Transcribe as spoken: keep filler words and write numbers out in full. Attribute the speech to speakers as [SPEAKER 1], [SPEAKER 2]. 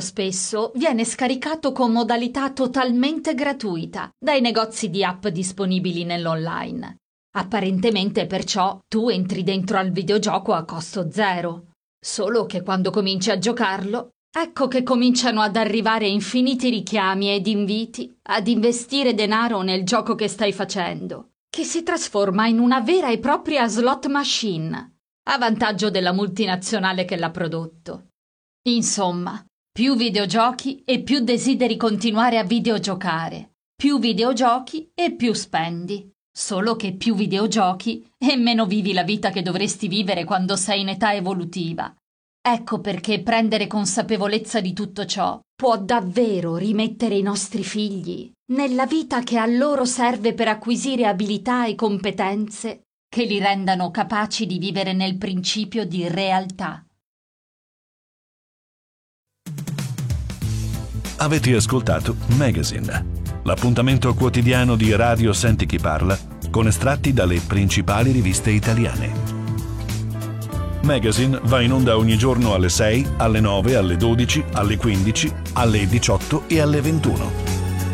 [SPEAKER 1] spesso viene scaricato con modalità totalmente gratuita dai negozi di app disponibili nell'online. Apparentemente perciò tu entri dentro al videogioco a costo zero. Solo che quando cominci a giocarlo, ecco che cominciano ad arrivare infiniti richiami ed inviti ad investire denaro nel gioco che stai facendo, che si trasforma in una vera e propria slot machine, a vantaggio della multinazionale che l'ha prodotto. Insomma, più videogiochi e più desideri continuare a videogiocare, più videogiochi e più spendi. Solo che più videogiochi e meno vivi la vita che dovresti vivere quando sei in età evolutiva. Ecco perché prendere consapevolezza di tutto ciò può davvero rimettere i nostri figli nella vita che a loro serve per acquisire abilità e competenze che li rendano capaci di vivere nel principio di realtà.
[SPEAKER 2] Avete ascoltato Magazine, l'appuntamento quotidiano di Radio Senti Chi Parla con estratti dalle principali riviste italiane. Magazine va in onda ogni giorno alle sei, alle nove, alle dodici, alle quindici, alle diciotto e alle ventuno.